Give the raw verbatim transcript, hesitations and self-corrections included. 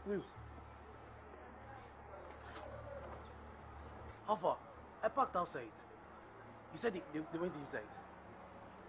News. How far? I parked outside. You said they, they, they went inside.